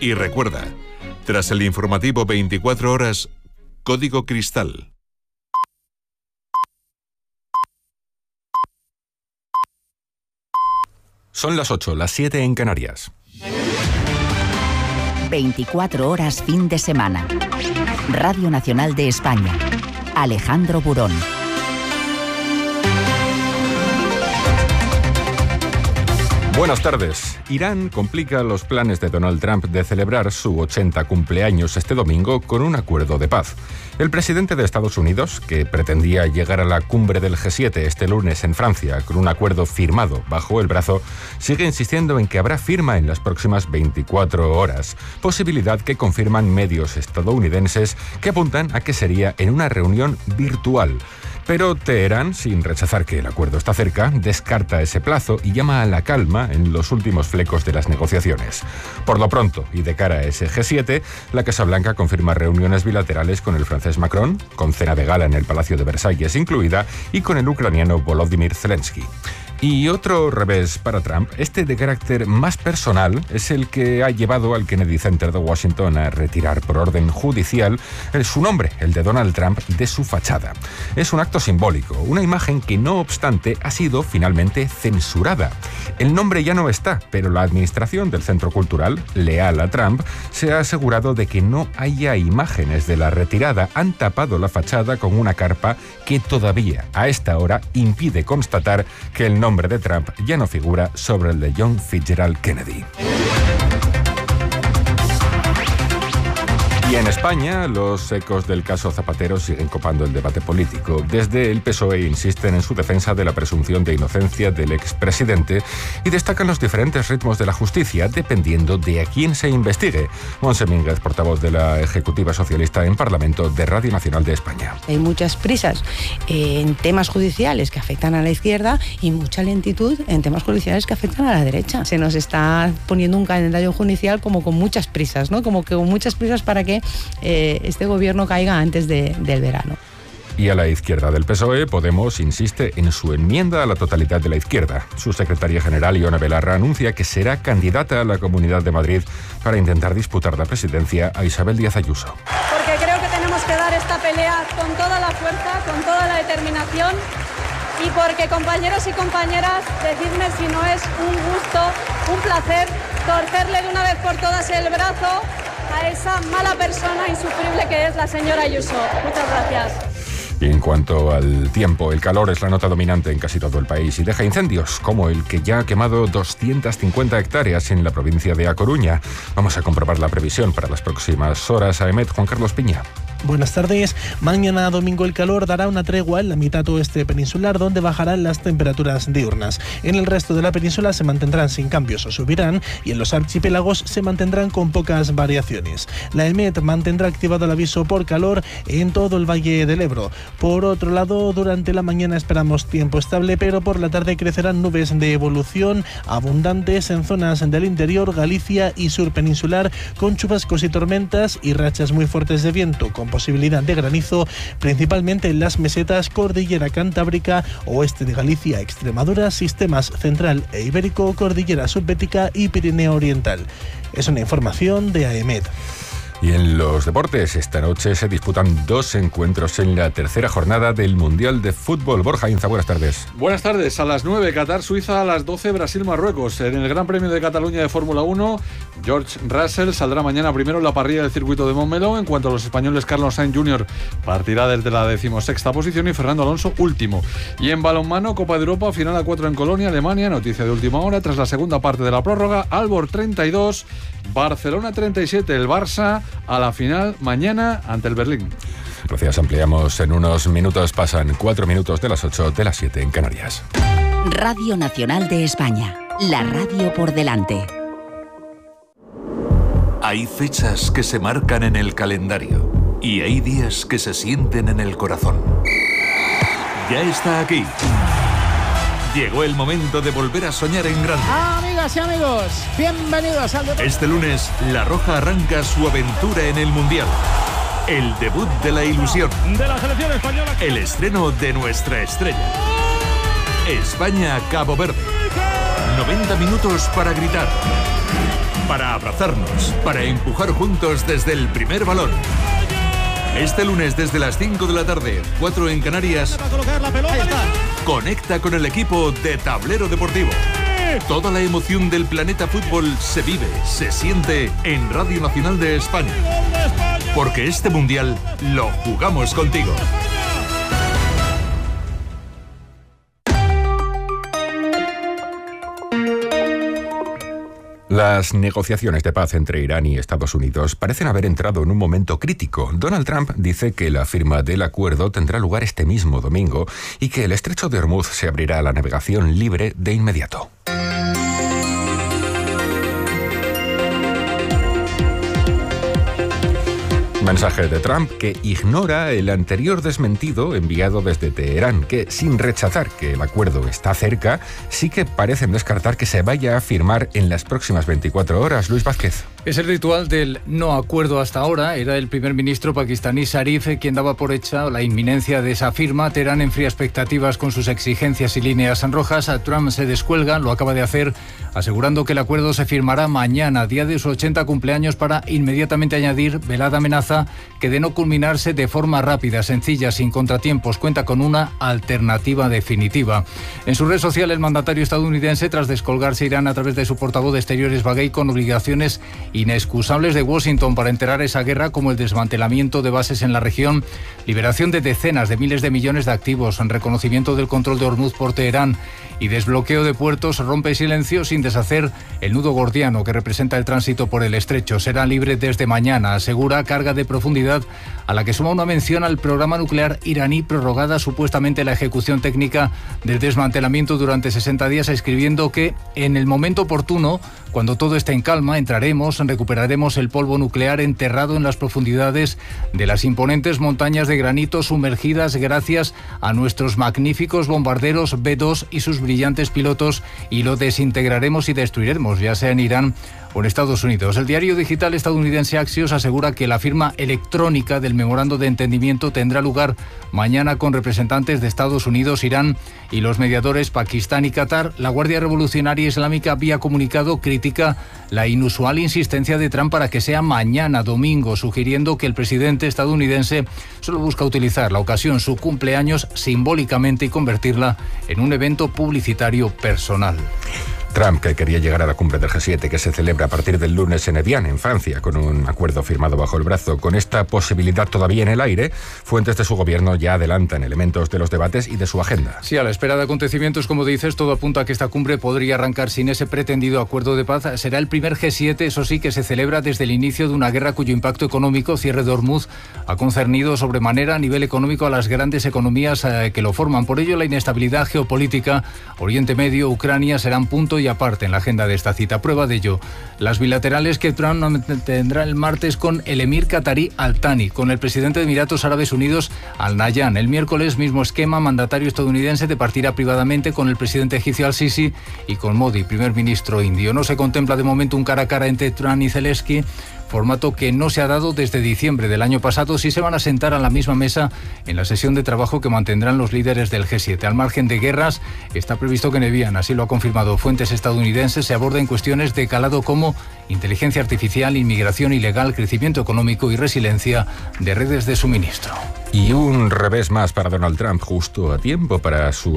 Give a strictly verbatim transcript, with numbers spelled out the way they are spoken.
Y recuerda, tras el informativo veinticuatro horas, Código Cristal. Son las ocho, las siete en Canarias. veinticuatro horas fin de semana. Radio Nacional de España. Alejandro Burón. Buenas tardes. Irán complica los planes de Donald Trump de celebrar su ochenta cumpleaños este domingo con un acuerdo de paz. El presidente de Estados Unidos, que pretendía llegar a la cumbre del G siete este lunes en Francia con un acuerdo firmado bajo el brazo, sigue insistiendo en que habrá firma en las próximas veinticuatro horas, posibilidad que confirman medios estadounidenses que apuntan a que sería en una reunión virtual. Pero Teherán, sin rechazar que el acuerdo está cerca, descarta ese plazo y llama a la calma en los últimos flecos de las negociaciones. Por lo pronto, y de cara a ese G siete, la Casa Blanca confirma reuniones bilaterales con el francés Macron, con cena de gala en el Palacio de Versalles incluida, y con el ucraniano Volodymyr Zelensky. Y otro revés para Trump, este de carácter más personal, es el que ha llevado al Kennedy Center de Washington a retirar por orden judicial su nombre, el de Donald Trump, de su fachada. Es un acto simbólico, una imagen que no obstante ha sido finalmente censurada. El nombre ya no está, pero la administración del Centro Cultural, leal a Trump, se ha asegurado de que no haya imágenes de la retirada. Han tapado la fachada con una carpa que todavía, a esta hora, impide constatar que el nombre de Trump ya no figura sobre el de John Fitzgerald Kennedy. Y en España, los ecos del caso Zapatero siguen copando el debate político. Desde el P S O E insisten en su defensa de la presunción de inocencia del expresidente y destacan los diferentes ritmos de la justicia dependiendo de a quién se investigue. Montse Mínguez, portavoz de la Ejecutiva Socialista en Parlamento de Radio Nacional de España. Hay muchas prisas en temas judiciales que afectan a la izquierda y mucha lentitud en temas judiciales que afectan a la derecha. Se nos está poniendo un calendario judicial como con muchas prisas, ¿no? Como que con muchas prisas para que Eh, este gobierno caiga antes de, del verano. Y a la izquierda del P S O E, Podemos insiste en su enmienda a la totalidad de la izquierda. Su secretaria general, Ione Belarra, anuncia que será candidata a la Comunidad de Madrid para intentar disputar la presidencia a Isabel Díaz Ayuso. Porque creo que tenemos que dar esta pelea con toda la fuerza, con toda la determinación, y porque, compañeros y compañeras, decidme si no es un gusto, un placer, torcerle de una vez por todas el brazo a esa mala persona insufrible que es la señora Ayuso. Muchas gracias. Y en cuanto al tiempo, el calor es la nota dominante en casi todo el país y deja incendios, como el que ya ha quemado doscientas cincuenta hectáreas en la provincia de A Coruña. Vamos a comprobar la previsión para las próximas horas. A EMET, Juan Carlos Piña. Buenas tardes. Mañana domingo el calor dará una tregua en la mitad oeste peninsular, donde bajarán las temperaturas diurnas. En el resto de la península se mantendrán sin cambios o subirán, y en los archipiélagos se mantendrán con pocas variaciones. La EMET mantendrá activado el aviso por calor en todo el Valle del Ebro. Por otro lado, durante la mañana esperamos tiempo estable, pero por la tarde crecerán nubes de evolución abundantes en zonas del interior, Galicia y sur peninsular, con chubascos y tormentas y rachas muy fuertes de viento, con posibilidad de granizo, principalmente en las mesetas, cordillera cantábrica, oeste de Galicia, Extremadura, sistemas central e ibérico, cordillera subbética y Pirineo oriental. Es una información de AEMET. Y en los deportes, esta noche se disputan dos encuentros en la tercera jornada del Mundial de Fútbol. Borja Inza, buenas tardes. Buenas tardes. A las nueve, Qatar-Suiza, a las doce, Brasil-Marruecos. En el Gran Premio de Cataluña de Fórmula uno, George Russell saldrá mañana primero en la parrilla del circuito de Montmeló. En cuanto a los españoles, Carlos Sainz junior partirá desde la decimosexta posición y Fernando Alonso último. Y en balonmano, Copa de Europa, final a cuatro en Colonia, Alemania. Noticia de última hora, tras la segunda parte de la prórroga, Aalborg treinta y dos, Barcelona treinta y siete, el Barça a la final mañana ante el Berlín. Gracias, ampliamos en unos minutos. Pasan cuatro minutos de las ocho, de las siete en Canarias. Radio Nacional de España, la radio por delante. Hay fechas que se marcan en el calendario y hay días que se sienten en el corazón. Ya está aquí. Llegó el momento de volver a soñar en grande. Amigas y amigos, bienvenidos al debut. Este lunes, La Roja arranca su aventura en el Mundial. El debut de la ilusión. De la selección española. El estreno de nuestra estrella. España-Cabo Verde. noventa minutos para gritar, para abrazarnos, para empujar juntos desde el primer balón. Este lunes desde las cinco de la tarde, cuatro en Canarias, conecta con el equipo de Tablero Deportivo. Toda la emoción del planeta fútbol se vive, se siente en Radio Nacional de España. Porque este mundial lo jugamos contigo. Las negociaciones de paz entre Irán y Estados Unidos parecen haber entrado en un momento crítico. Donald Trump dice que la firma del acuerdo tendrá lugar este mismo domingo y que el estrecho de Hormuz se abrirá a la navegación libre de inmediato. Mensaje de Trump que ignora el anterior desmentido enviado desde Teherán, que sin rechazar que el acuerdo está cerca, sí que parecen descartar que se vaya a firmar en las próximas veinticuatro horas. Luis Vázquez. Es el ritual del no acuerdo hasta ahora. Era el primer ministro pakistaní Sharif quien daba por hecha la inminencia de esa firma. Teherán enfría expectativas con sus exigencias y líneas rojas. Trump se descuelga, lo acaba de hacer, asegurando que el acuerdo se firmará mañana, día de su ochenta cumpleaños, para inmediatamente añadir velada amenaza que, de no culminarse de forma rápida, sencilla, sin contratiempos, cuenta con una alternativa definitiva. En su red social, el mandatario estadounidense, tras descolgarse Irán a través de su portavoz de Exteriores Baghei, con obligaciones inexcusables de Washington para enterar esa guerra, como el desmantelamiento de bases en la región, liberación de decenas de miles de millones de activos, reconocimiento del control de Hormuz por Teherán y desbloqueo de puertos, rompe silencio sin deshacer el nudo gordiano que representa el tránsito por el estrecho. Será libre desde mañana, asegura, carga de profundidad a la que suma una mención al programa nuclear iraní, prorrogada supuestamente la ejecución técnica del desmantelamiento durante sesenta días, escribiendo que en el momento oportuno, cuando todo esté en calma, entraremos, recuperaremos el polvo nuclear enterrado en las profundidades de las imponentes montañas de granito sumergidas gracias a nuestros magníficos bombarderos B dos y sus brillantes pilotos, y lo desintegraremos y destruiremos, ya sea en Irán o en Estados Unidos. El diario digital estadounidense Axios asegura que la firma electrónica del memorando de entendimiento tendrá lugar mañana con representantes de Estados Unidos, Irán y los mediadores Pakistán y Qatar. La Guardia Revolucionaria Islámica, vía comunicado, critica la inusual insistencia de Trump para que sea mañana domingo, sugiriendo que el presidente estadounidense solo busca utilizar la ocasión, su cumpleaños, simbólicamente y convertirla en un evento publicitario personal. Trump, que quería llegar a la cumbre del G siete, que se celebra a partir del lunes en Evian, en Francia, con un acuerdo firmado bajo el brazo. Con esta posibilidad todavía en el aire, fuentes de su gobierno ya adelantan elementos de los debates y de su agenda. Sí, a la espera de acontecimientos, como dices, todo apunta a que esta cumbre podría arrancar sin ese pretendido acuerdo de paz. Será el primer G siete, eso sí, que se celebra desde el inicio de una guerra cuyo impacto económico, cierre de Hormuz, ha concernido sobremanera a nivel económico a las grandes economías eh, que lo forman. Por ello, la inestabilidad geopolítica, Oriente Medio, Ucrania, serán punto y aparte en la agenda de esta cita. Prueba de ello, las bilaterales que Trump tendrá el martes con el emir qatarí Al Thani, con el presidente de Emiratos Árabes Unidos Al Nahyan. El miércoles, mismo esquema, mandatario estadounidense departirá privadamente con el presidente egipcio Al Sisi y con Modi, primer ministro indio. No se contempla de momento un cara a cara entre Trump y Zelensky, formato que no se ha dado desde diciembre del año pasado. Sí se van a sentar a la misma mesa en la sesión de trabajo que mantendrán los líderes del G siete. Al margen de guerras, está previsto que en Evian, así lo ha confirmado fuentes estadounidenses, se aborden cuestiones de calado como inteligencia artificial, inmigración ilegal, crecimiento económico y resiliencia de redes de suministro. Y un revés más para Donald Trump, justo a tiempo para su